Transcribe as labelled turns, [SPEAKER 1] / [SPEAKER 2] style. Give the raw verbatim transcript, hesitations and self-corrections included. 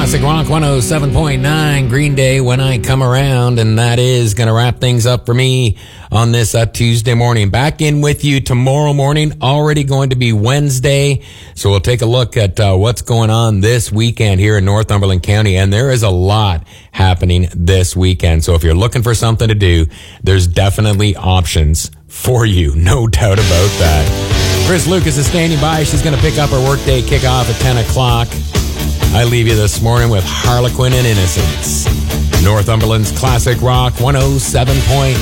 [SPEAKER 1] Classic Rock one oh seven point nine, Green Day, When I Come Around, and that is going to wrap things up for me on this uh, Tuesday morning. Back in with you tomorrow morning, already going to be Wednesday, so we'll take a look at uh, what's going on this weekend here in Northumberland County, and there is a lot happening this weekend, so if you're looking for something to do, there's definitely options for you, no doubt about that. Chris Lucas is standing by. She's going to pick up her workday kickoff at ten o'clock. I leave you this morning with Harlequin and Innocence. Northumberland's Classic Rock one oh seven point nine.